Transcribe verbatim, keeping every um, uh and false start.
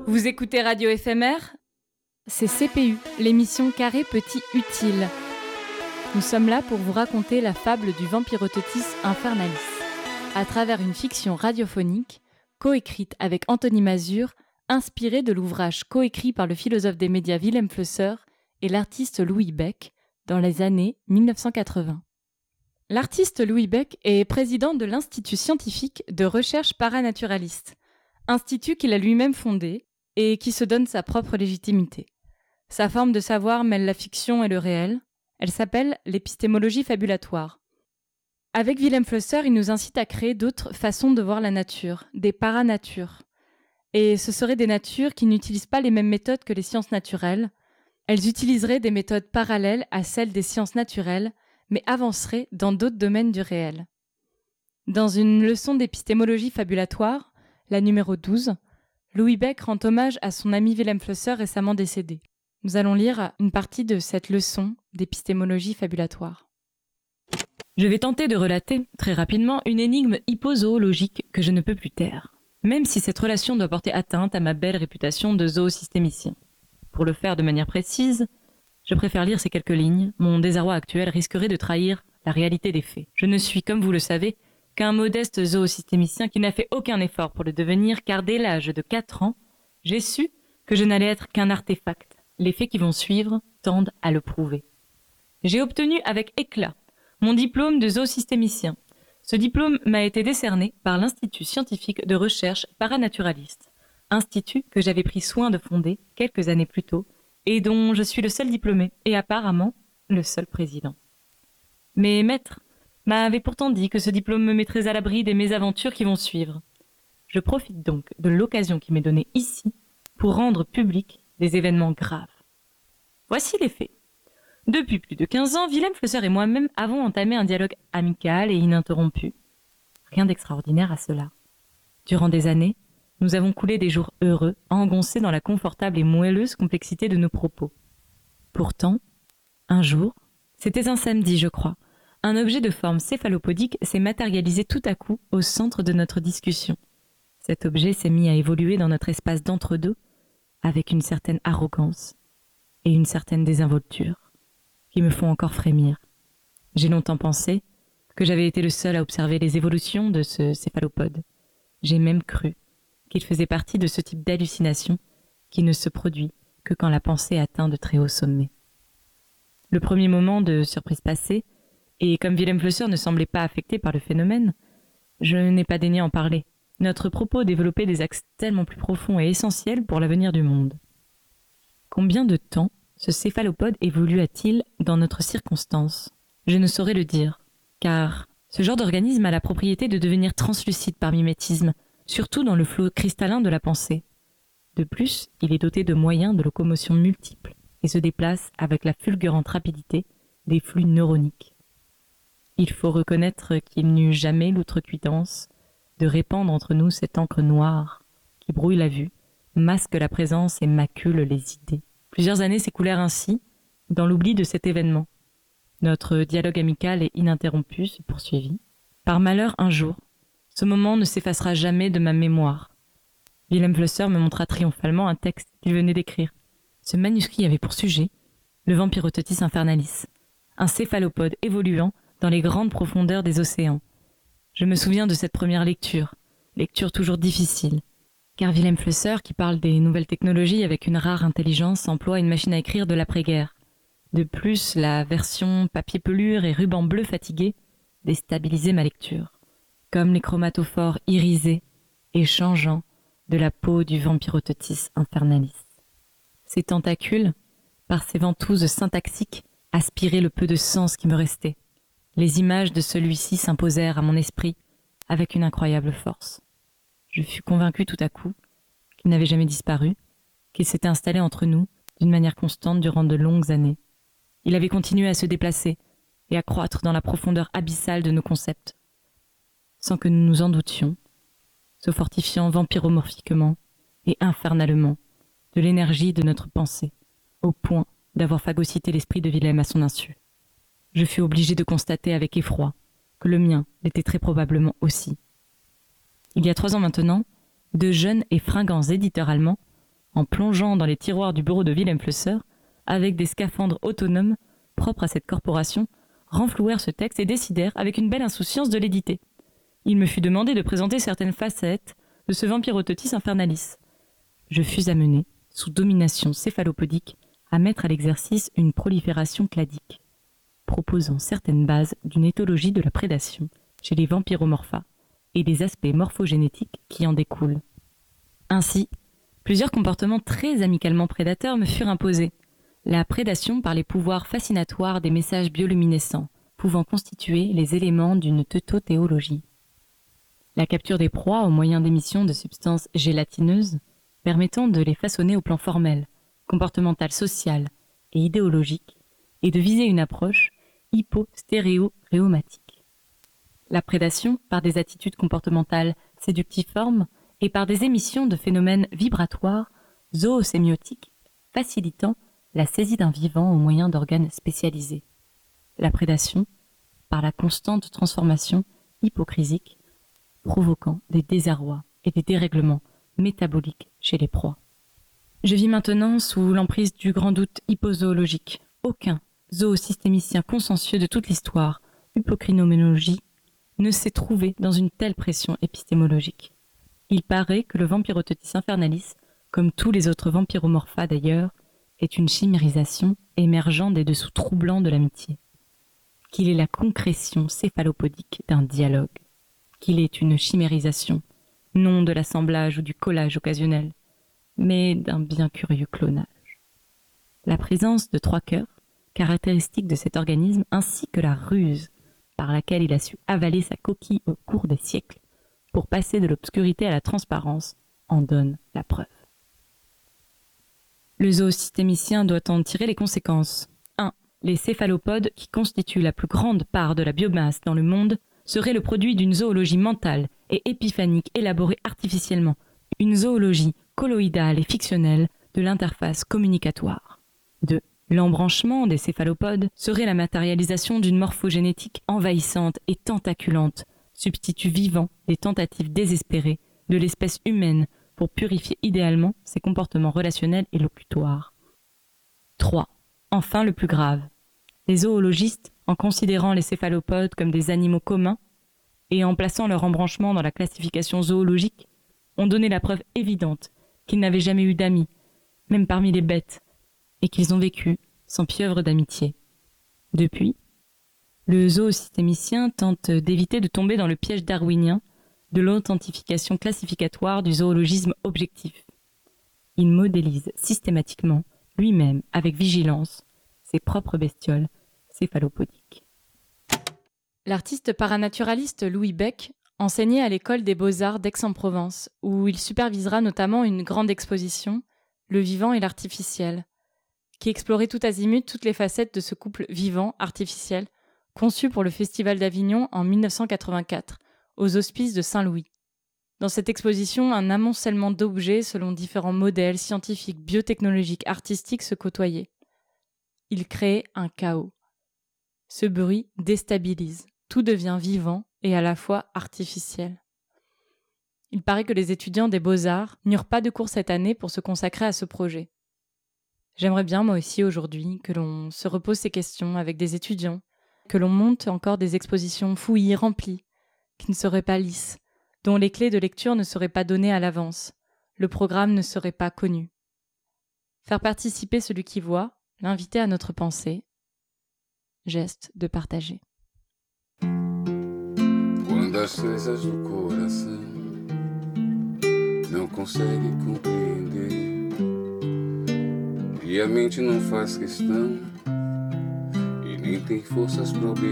Vous écoutez Radio Éphémère ? C'est C P U, l'émission Carré Petit Utile. Nous sommes là pour vous raconter la fable du Vampirototis Infernalis, à travers une fiction radiophonique, coécrite avec Anthony Mazur, inspirée de l'ouvrage coécrit par le philosophe des médias Wilhelm Flusser et l'artiste Louis Beck dans les années dix-neuf cent quatre-vingts. L'artiste Louis Beck est président de l'Institut scientifique de recherche paranaturaliste, institut qu'il a lui-même fondé et qui se donne sa propre légitimité. Sa forme de savoir mêle la fiction et le réel. Elle s'appelle l'épistémologie fabulatoire. Avec Wilhelm Flusser, il nous incite à créer d'autres façons de voir la nature, des paranatures. Et ce seraient des natures qui n'utilisent pas les mêmes méthodes que les sciences naturelles. Elles utiliseraient des méthodes parallèles à celles des sciences naturelles, mais avanceraient dans d'autres domaines du réel. Dans une leçon d'épistémologie fabulatoire, la numéro douze, Louis Beck rend hommage à son ami Wilhelm Flusser récemment décédé. Nous allons lire une partie de cette leçon d'épistémologie fabulatoire. Je vais tenter de relater, très rapidement, une énigme hippozoologique que je ne peux plus taire, même si cette relation doit porter atteinte à ma belle réputation de zoosystémicien. Pour le faire de manière précise, je préfère lire ces quelques lignes. Mon désarroi actuel risquerait de trahir la réalité des faits. Je ne suis, comme vous le savez, qu'un modeste zoosystémicien qui n'a fait aucun effort pour le devenir, car dès l'âge de quatre ans, j'ai su que je n'allais être qu'un artefact. Les faits qui vont suivre tendent à le prouver. J'ai obtenu avec éclat mon diplôme de zoosystémicien. Ce diplôme m'a été décerné par l'Institut scientifique de recherche paranaturaliste, institut que j'avais pris soin de fonder quelques années plus tôt et dont je suis le seul diplômé et apparemment le seul président. Mes maîtres m'avaient pourtant dit que ce diplôme me mettrait à l'abri des mésaventures qui vont suivre. Je profite donc de l'occasion qui m'est donnée ici pour rendre public des événements graves. Voici les faits. Depuis plus de quinze ans, Wilhelm Flusser et moi-même avons entamé un dialogue amical et ininterrompu. Rien d'extraordinaire à cela. Durant des années, nous avons coulé des jours heureux, engoncés dans la confortable et moelleuse complexité de nos propos. Pourtant, un jour, c'était un samedi, je crois, un objet de forme céphalopodique s'est matérialisé tout à coup au centre de notre discussion. Cet objet s'est mis à évoluer dans notre espace d'entre-deux avec une certaine arrogance et une certaine désinvolture qui me font encore frémir. J'ai longtemps pensé que j'avais été le seul à observer les évolutions de ce céphalopode. J'ai même cru qu'il faisait partie de ce type d'hallucination qui ne se produit que quand la pensée atteint de très hauts sommets. Le premier moment de surprise passé, et comme Wilhelm Flusser ne semblait pas affecté par le phénomène, je n'ai pas daigné en parler. Notre propos développait des axes tellement plus profonds et essentiels pour l'avenir du monde. Combien de temps ce céphalopode évolua-t-il dans notre circonstance ? Je ne saurais le dire, car ce genre d'organisme a la propriété de devenir translucide par mimétisme, surtout dans le flot cristallin de la pensée. De plus, il est doté de moyens de locomotion multiples et se déplace avec la fulgurante rapidité des flux neuroniques. Il faut reconnaître qu'il n'eut jamais l'outrecuidance de répandre entre nous cette encre noire qui brouille la vue, masque la présence et macule les idées. Plusieurs années s'écoulèrent ainsi, dans l'oubli de cet événement. Notre dialogue amical et ininterrompu se poursuivit. Par malheur, un jour, ce moment ne s'effacera jamais de ma mémoire. Wilhelm Flusser me montra triomphalement un texte qu'il venait d'écrire. Ce manuscrit avait pour sujet le Vampirototis Infernalis, un céphalopode évoluant dans les grandes profondeurs des océans. Je me souviens de cette première lecture, lecture toujours difficile, car Wilhelm Flusser, qui parle des nouvelles technologies avec une rare intelligence, emploie une machine à écrire de l'après-guerre. De plus, la version papier pelure et ruban bleu fatigué déstabilisait ma lecture, comme les chromatophores irisés et changeants de la peau du Vampirototis Infernalis. Ces tentacules, par ces ventouses syntaxiques, aspiraient le peu de sens qui me restait. Les images de celui-ci s'imposèrent à mon esprit avec une incroyable force. Je fus convaincu tout à coup qu'il n'avait jamais disparu, qu'il s'était installé entre nous d'une manière constante durant de longues années. Il avait continué à se déplacer et à croître dans la profondeur abyssale de nos concepts, sans que nous nous en doutions, se fortifiant vampiromorphiquement et infernalement de l'énergie de notre pensée, au point d'avoir phagocyté l'esprit de Wilhelm à son insu. Je fus obligé de constater avec effroi que le mien l'était très probablement aussi. Il y a trois ans maintenant, de jeunes et fringants éditeurs allemands en plongeant dans les tiroirs du bureau de Wilhelm Flusser, avec des scaphandres autonomes propres à cette corporation, renflouèrent ce texte et décidèrent, avec une belle insouciance, de l'éditer. Il me fut demandé de présenter certaines facettes de ce Vampirototis Infernalis. Je fus amené, sous domination céphalopodique, à mettre à l'exercice une prolifération cladique, proposant certaines bases d'une éthologie de la prédation chez les vampiromorpha et des aspects morphogénétiques qui en découlent. Ainsi, plusieurs comportements très amicalement prédateurs me furent imposés. La prédation par les pouvoirs fascinatoires des messages bioluminescents, pouvant constituer les éléments d'une teutothéologie. La capture des proies au moyen d'émission de substances gélatineuses, permettant de les façonner au plan formel, comportemental, social et idéologique, et de viser une approche hypostéréo-rhéomatique. La prédation par des attitudes comportementales séductiformes et par des émissions de phénomènes vibratoires zoosémiotiques facilitant la saisie d'un vivant au moyen d'organes spécialisés. La prédation par la constante transformation hypocrisique provoquant des désarrois et des dérèglements métaboliques chez les proies. Je vis maintenant sous l'emprise du grand doute hypozoologique. Aucun zoosystémicien consciencieux de toute l'histoire, hypocrinoménologie, ne s'est trouvé dans une telle pression épistémologique. Il paraît que le Vampirototis Infernalis, comme tous les autres vampiromorpha d'ailleurs, est une chimérisation émergeant des dessous troublants de l'amitié. Qu'il est la concrétion céphalopodique d'un dialogue. Qu'il est une chimérisation, non de l'assemblage ou du collage occasionnel, mais d'un bien curieux clonage. La présence de trois cœurs, caractéristique de cet organisme, ainsi que la ruse par laquelle il a su avaler sa coquille au cours des siècles pour passer de l'obscurité à la transparence, en donne la preuve. Le zoosystémicien doit en tirer les conséquences. un. Les céphalopodes, qui constituent la plus grande part de la biomasse dans le monde, seraient le produit d'une zoologie mentale et épiphanique élaborée artificiellement, une zoologie colloïdale et fictionnelle de l'interface communicatoire. deux. L'embranchement des céphalopodes serait la matérialisation d'une morphogénétique envahissante et tentaculante, substitut vivant des tentatives désespérées de l'espèce humaine pour purifier idéalement ses comportements relationnels et locutoires. trois. Enfin le plus grave. Les zoologistes, en considérant les céphalopodes comme des animaux communs et en plaçant leur embranchement dans la classification zoologique, ont donné la preuve évidente qu'ils n'avaient jamais eu d'amis, même parmi les bêtes, et qu'ils ont vécu sans pieuvre d'amitié. Depuis, le zoosystémicien tente d'éviter de tomber dans le piège darwinien de l'authentification classificatoire du zoologisme objectif. Il modélise systématiquement, lui-même, avec vigilance, ses propres bestioles céphalopodiques. L'artiste paranaturaliste Louis Beck enseignait à l'école des Beaux-Arts d'Aix-en-Provence, où il supervisera notamment une grande exposition, Le vivant et l'artificiel, qui explorait tout azimut toutes les facettes de ce couple vivant-artificiel, conçu pour le Festival d'Avignon en dix-neuf cent quatre-vingt-quatre, aux auspices de Saint-Louis. Dans cette exposition, un amoncellement d'objets selon différents modèles scientifiques, biotechnologiques, artistiques se côtoyaient. Il crée un chaos. Ce bruit déstabilise. Tout devient vivant et à la fois artificiel. Il paraît que les étudiants des Beaux-Arts n'eurent pas de cours cette année pour se consacrer à ce projet. J'aimerais bien, moi aussi, aujourd'hui, que l'on se repose ces questions avec des étudiants, que l'on monte encore des expositions fouillis, remplies, qui ne seraient pas lisses, dont les clés de lecture ne seraient pas données à l'avance, le programme ne serait pas connu. Faire participer celui qui voit, l'inviter à notre pensée, geste de partager. Quando as coisas do coração não consegue compreender e a mente não faz questão e nem tem forças para